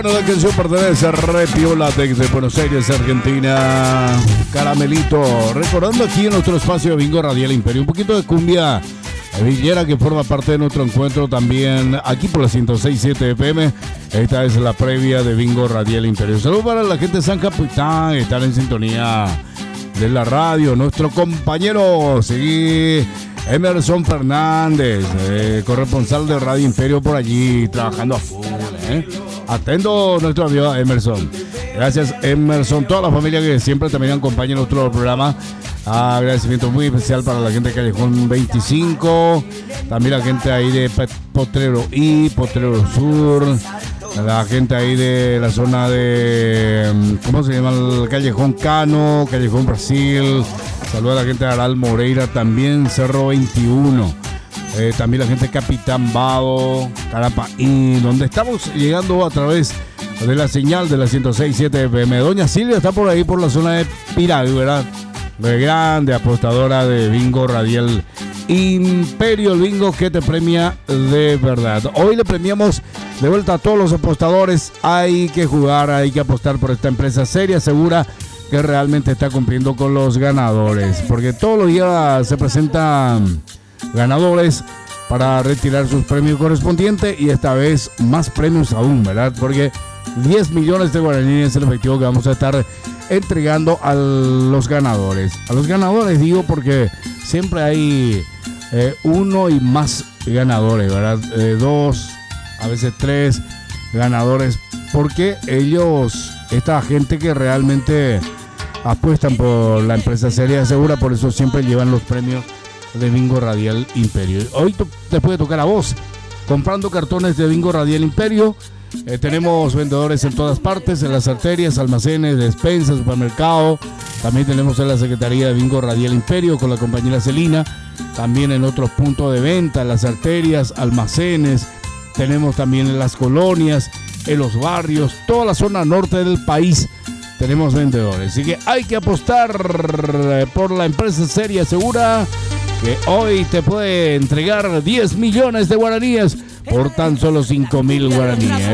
La canción pertenece a Repiola desde Buenos Aires, Argentina. Caramelito, recordando aquí en nuestro espacio de Bingo Radial Imperio, un poquito de cumbia villera que forma parte de nuestro encuentro también aquí por la 106.7 FM. Esta es la previa de Bingo Radial Imperio. Saludos para la gente de San Capitán, están en sintonía de la radio. Nuestro compañero, sí, Emerson Fernández, corresponsal de Radio Imperio por allí, trabajando a full, Atento nuestro amigo Emerson. Gracias, Emerson. Toda la familia que siempre también acompaña nuestro programa. Agradecimiento muy especial para la gente de Callejón 25. También la gente ahí de Potrero y Potrero Sur. La gente ahí de la zona de, ¿cómo se llama? El Callejón Cano, Callejón Brasil. Saluda a la gente de Aral Moreira también, Cerro 21. También la gente de Capitán Bado, Carapaí, donde estamos llegando a través de la señal de la 106.7 FM. Doña Silvia está por ahí, por la zona de Piraguí, ¿verdad? De grande apostadora de Bingo Radial Imperio, el bingo que te premia de verdad. Hoy le premiamos de vuelta a todos los apostadores. Hay que jugar, hay que apostar por esta empresa seria, segura, que realmente está cumpliendo con los ganadores. Porque todos los días se presentan ganadores para retirar sus premios correspondientes y esta vez más premios aún, ¿verdad? Porque 10 millones de guaraníes es el efectivo que vamos a estar entregando a los ganadores. A los ganadores digo porque siempre hay uno y más ganadores, ¿verdad? Dos, a veces tres ganadores, porque ellos, esta gente que realmente apuestan por la empresa seria segura, por eso siempre llevan los premios de Bingo Radial Imperio. Hoy te puede tocar a vos comprando cartones de Bingo Radial Imperio. Tenemos vendedores en todas partes, en las arterias, almacenes, despensas, supermercado. También tenemos en la Secretaría de Bingo Radial Imperio con la compañera Celina. También en otros puntos de venta, en las arterias, almacenes. Tenemos también en las colonias, en los barrios, toda la zona norte del país. Tenemos vendedores. Así que hay que apostar por la empresa seria segura, que hoy te puede entregar 10 millones de guaraníes por tan solo 5.000 guaraníes.